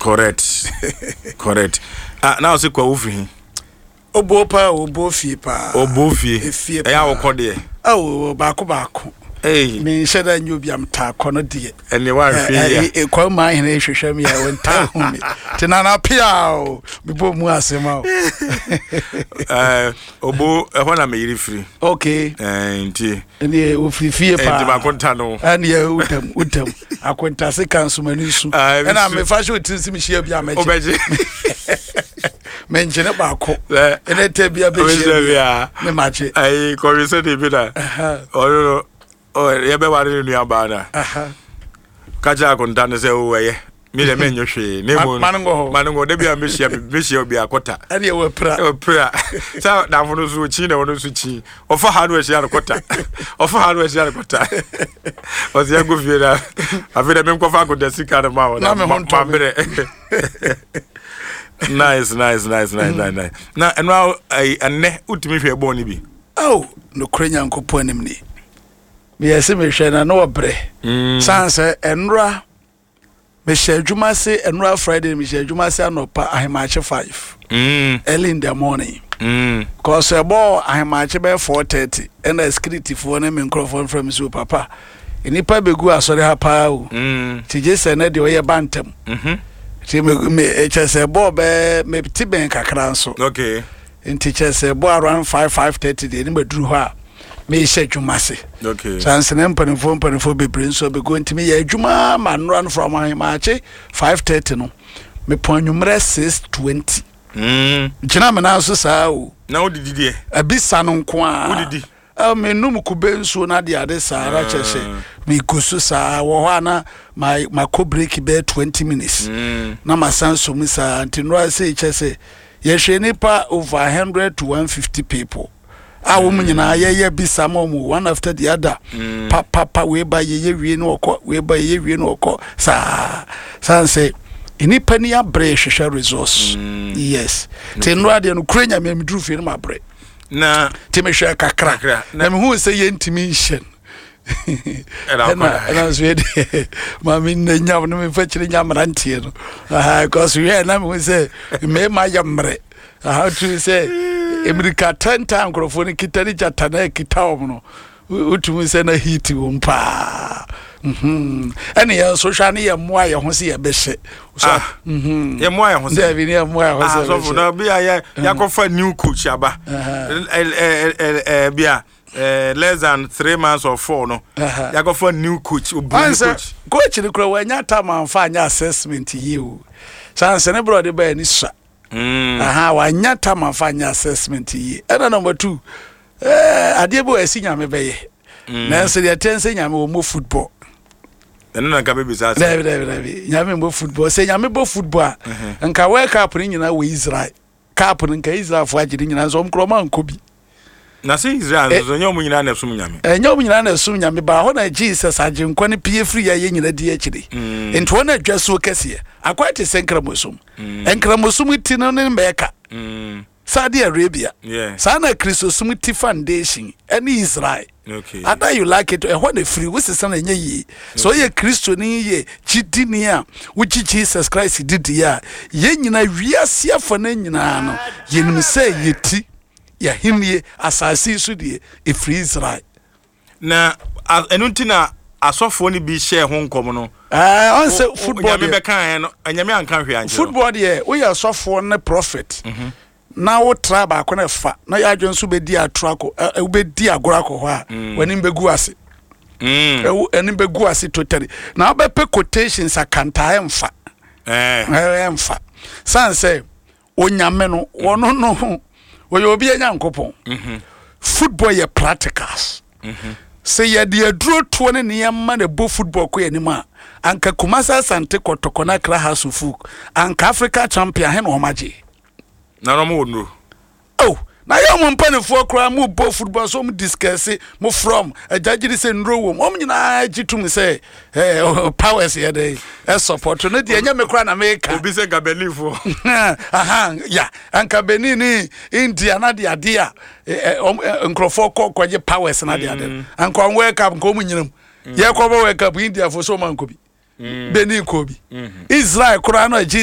Correct. Now say kwa ufiri. Obopa obofi pa. Obofi. Eya wokode. Baako. Hey. Me sheda nyobi am ta kono die. Ene wa hwe ya. Kwa ma hene hwehwem ya wonta hu me. Tinana pia o. Bibo mu asema o. Obo ehona na me yiri free. Okay. Nti. Ene ofifie pa. Nti ba konta no. Ane ya utam. Akonta se kanso mani su. Ena me fa hwe tinsi me hia bia meche. Obeje. Menjene baako. Ene te bia be hia. Me mache. Ai ko reso de bi da. Oh, you be worried in your banner. Kaja content say, oh, yeah. Me the men you see. Mango, they be a mission be a quota. And you were prayer. So now for those who China or those who or for hardware, she had a quota. Or for hardware, she had a quota. Was the good view that I feel a member of the sick out of my Nice. Now, and now I ne ultimate a bonny be. Oh, no cranium coponym. Yes, me share no bre. Sanse enra me share juma say enra Friday me share juma say no pa ahemache 5. Early in the morning. Cause a ball ahemache be 4:30 and a security for na me microphone from so papa. Enipa begu asori ha pa o. Ti je se na de o ye bantem. Ti me chese ball be me ti ben kakra nso. Okay. Enti chese ball around 5:30 de ni beduru ho a me share juma say. Okay. Chance nempani for be brain so be going to me ya juma man run from my match 5:30 no. Me pon number 6:20. Jina me na so sa o. Na wo didi e. Abisa no nko a. Wo didi. Me num kube nso na de ade sa ra chese. Me kusu sa wo ho na my break be 20 minutes. Na masanso mi sa ntino say chese. Ye hwe nipa over 100 to 150 people. Nyina ye bisa mo one after the other. Papa we ba ye wie no okọ we ba ye wie no okọ sa say inipa ni abre hwehwe resource. Yes. Tenwa de no krenya me medru fi no mabre. Na temehwe kakra. Na me hu say ye ntimi hyen. And so mami nyam no me fa kire nyam rantie no. Because we na me say me ma yamre. How to say America 10 time microphone kitani jatana kitawo no utumi se na hit wompa ene ya social ne ya moa ya ho se ya behye so ya moa ya ho se David ya moa ya ho se so na bia ya kofa new coach aba bia less than 3 months or 4 no ya kofa new coach coach ni kura wanya time amfa anya assessment yi o chance ne bro de ba ni sha wanya time afanya assessment yi. And number 2, adebo esinya me beye. Na so dey tense nya me mo football. And na ka be bisa. David. Nya me mo football. Say nya me bo football. Nka World Cup ni nyina we Israel. Cup ni nka Israel fo agidi nyina so mkroma nkobi. Na say Israel so nya mo nyina na sum nya me. Nya mo nyina na sum nya me ba ho na Jesus agenkwa ni pie free ya ye nyina di akire. Ento na dwaso kese. Akwate senkremosum. Enkremosum ti no ne mbeka. Saudi Arabia. Yeah. Sana Christosum ti foundation any Israel. Okay. Ada you like it when the free what's sana nye yi. So ye Christo ni ye chidi ni ya which Jesus Christ did ya. Ye nyina wiase afo na nyina no. Ye nim say ye ti ya himye asasi so de e free Israel. Na enunti na asofo ni bi share ho nkom no. On say football be kan no anyame anka hwe anje. Football de we ya asofo ne prophet. Na wo tra ba ko na fa na ya adwonso be di atrako e be di agorako ho a wani mbegu ase. Eni mbegu ase totally. Na be pe quotations akanta emfa. Emfa. San say onyame no wono no wo ye obi anya nkopon. Football ye practicals. Say ye de aduro to ne ne yamma na bo football ko yanima anka Kumasa Asante Kotoko na Kra Hasufu anka Africa champion he no maje na no mo no oh na yo mo mpanefo kra mo bo football so mo discuss mo from ajagiri se nro wo mo nyina gitum say powers here dey support no de anya me kra na me ka obi se gabelifo ya anka Benin India na de ade a nkrofo kokwaje powers na de ade anka on wake up nko mo nyinam ye ko bo wake up India for so man ko bi Benin ko bi Israel kra na